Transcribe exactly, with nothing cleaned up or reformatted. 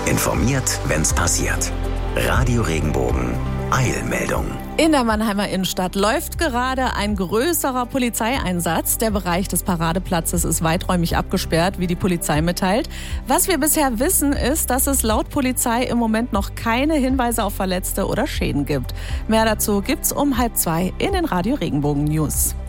Informiert, wenn's passiert. Radio Regenbogen. Eilmeldung. In der Mannheimer Innenstadt läuft gerade ein größerer Polizeieinsatz. Der Bereich des Paradeplatzes ist weiträumig abgesperrt, wie die Polizei mitteilt. Was wir bisher wissen, ist, dass es laut Polizei im Moment noch keine Hinweise auf Verletzte oder Schäden gibt. Mehr dazu gibt's um halb zwei in den Radio Regenbogen News.